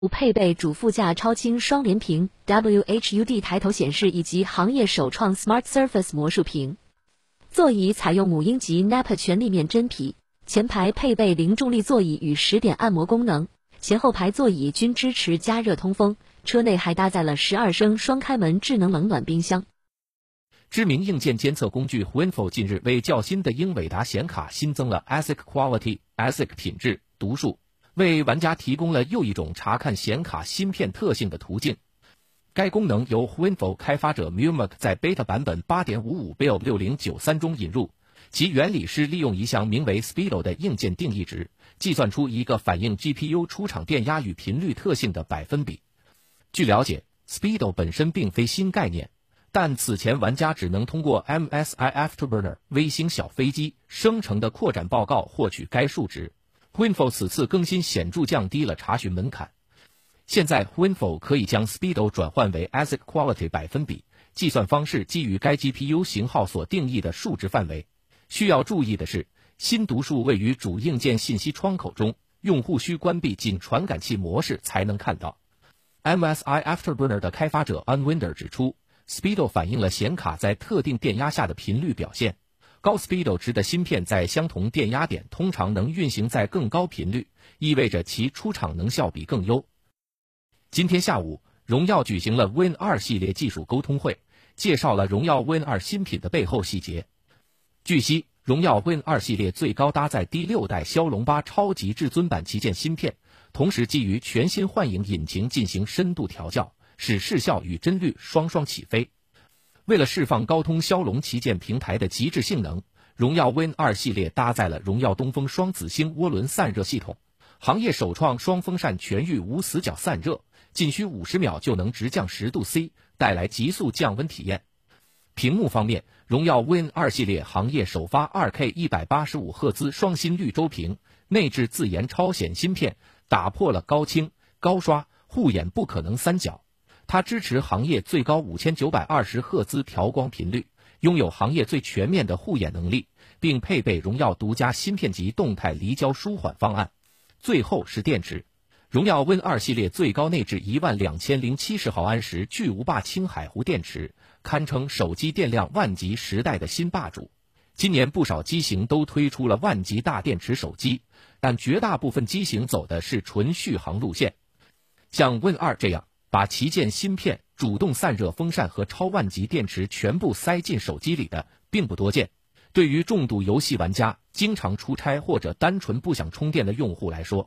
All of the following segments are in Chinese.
配备主副驾超清双联屏 WHUD 抬头显示以及行业首创 Smart Surface 魔术屏。座椅采用母婴级 Nappa 全立面真皮，前排配备零重力座椅与10点按摩功能，前后排座椅均支持加热通风，车内还搭载了12升双开门智能冷暖冰箱。 知名硬件监测工具 Winfo 近日为较新的英伟达显卡新增了 ASIC Quality、ASIC 品质读数，为玩家提供了又一种查看显卡芯片特性的途径。该功能由 Winfo 开发者 Mumac 在 Beta 版本 8.55 Build 6093中引入，其原理是利用一项名为 Speedo 的硬件定义值，计算出一个反映 GPU 出厂电压与频率特性的百分比。据了解 ，Speedo 本身并非新概念，但此前玩家只能通过 MSI Afterburner 微星小飞机生成的扩展报告获取该数值。Winfo 此次更新显著降低了查询门槛。现在 Winfo 可以将 Speedo 转换为 ASIC Quality 百分比，计算方式基于该 GPU 型号所定义的数值范围。需要注意的是，新读数位于主硬件信息窗口中，用户需关闭仅传感器模式才能看到。MSI Afterburner 的开发者 Unwinder 指出， Speedo 反映了显卡在特定电压下的频率表现。高 Speedo 值的芯片在相同电压点通常能运行在更高频率，意味着其出厂能效比更优。今天下午，荣耀举行了 Win 2系列技术沟通会，介绍了荣耀 Win 2新品的背后细节。据悉，荣耀 Win 2系列最高搭载第6代骁龙8超级至尊版旗舰芯片，同时基于全新幻影引擎进行深度调校，使视效与帧率双双起飞。为了释放高通骁龙旗舰平台的极致性能，荣耀 Win 2系列搭载了荣耀东风双子星涡轮散热系统，行业首创双风扇全域无死角散热，仅需50秒就能直降10度C， 带来急速降温体验。屏幕方面，荣耀 Win 2系列行业首发 2K 185赫兹双芯绿洲屏，内置自研超显芯片，打破了高清、高刷、护眼不可能三角。它支持行业最高5920赫兹调光频率，拥有行业最全面的护眼能力，并配备荣耀独家芯片级动态离焦舒缓方案。最后是电池，荣耀 Win 2系列最高内置12070毫安时巨无霸氢海湖电池，堪称手机电量万级时代的新霸主。今年不少机型都推出了万级大电池手机，但绝大部分机型走的是纯续航路线。像 Win 2这样把旗舰芯片、主动散热风扇和超万级电池全部塞进手机里的并不多见。对于重度游戏玩家、经常出差或者单纯不想充电的用户来说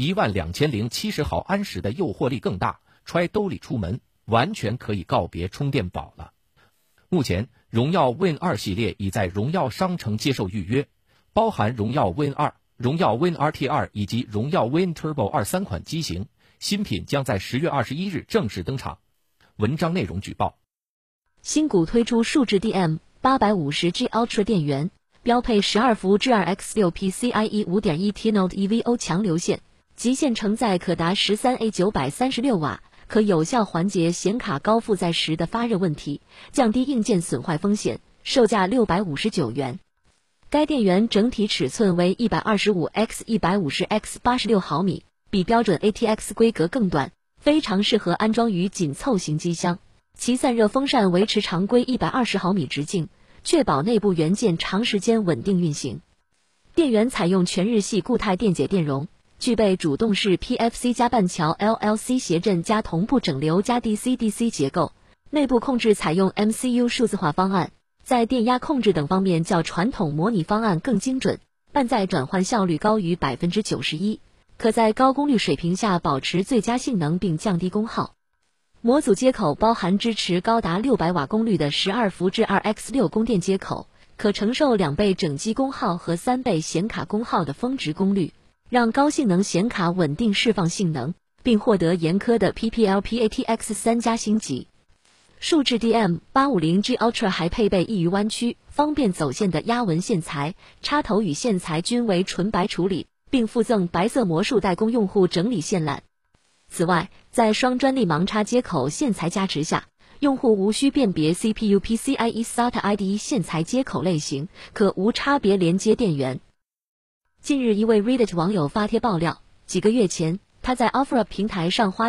，12070毫安时的诱惑力更大，揣兜里出门完全可以告别充电宝了。目前，荣耀 Win 2系列已在荣耀商城接受预约，包含荣耀 Win 2、荣耀 Win RT2 以及荣耀 Win Turbo 2 3款机型，新品将在10月21日正式登场。文章内容举报： 新股推出数字 DM850G Ultra 电源，标配12伏 G2X6 PCIe 5.1T Node EVO 强流线，极限承载可达 13A 936瓦，可有效缓解显卡高负载时的发热问题，降低硬件损坏风险，售价659元。该电源整体尺寸为 125x150x 86毫米，比标准 ATX 规格更短，非常适合安装于紧凑型机箱。其散热风扇维持常规120毫米直径，确保内部元件长时间稳定运行。电源采用全日系固态电解电容，具备主动式 PFC 加半桥 LLC 谐振加同步整流加 DC-DC 结构，内部控制采用 MCU 数字化方案，在电压控制等方面较传统模拟方案更精准，半载转换效率高于 91%， 可在高功率水平下保持最佳性能并降低功耗。模组接口包含支持高达600瓦功率的12伏 G2X6 供电接口，可承受2倍整机功耗和3倍显卡功耗的峰值功率，让高性能显卡稳定释放性能，并获得严苛的 PPLP-ATX3+ 星级。数字 DM850G Ultra 还配备易于弯曲、方便走线的压纹线材，插头与线材均为纯白处理，并附赠白色魔术带供用户整理线缆。此外，在双专利盲插接口线材加持下，用户无需辨别 CPU PCIe SATA IDE 线材接口类型，可无差别连接电源。近日，一位 Reddit 网友发帖爆料，几个月前， 他在 OfferUp 平台上花